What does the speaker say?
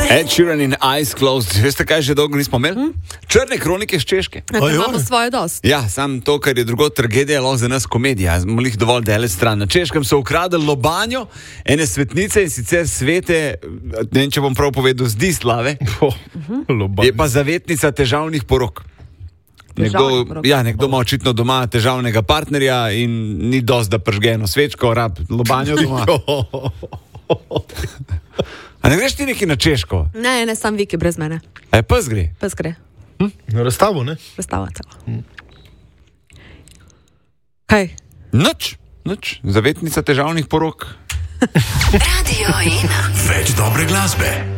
Ed Sheeran in Eyes Closed. Veste, kaj že dolgo nismo imeli? Črne kronike z Češke. Imamo svoje dost. Ja, sam to, kar je drugo tragedija, lahko za nas komedija. Smo jih dovolj daleč stran. Na Češkem so ukradli lobanjo ene svetnice, in sicer svete, ne vem, če bom prav povedal, Zdislave. Je pa zavetnica težavnih porok. Nekdo ima očitno doma težavnega partnerja in ni dosti, da prže eno svečko, rab lobanjo doma. A ne greš ti neki na Češko? Ne, sam Viki brez mene. Pes gre? Pes gre. Na razstavo, ne? Razstava celo. Kaj? Nič. Zavetnica težavnih porok. Radio 1. Več dobre glasbe.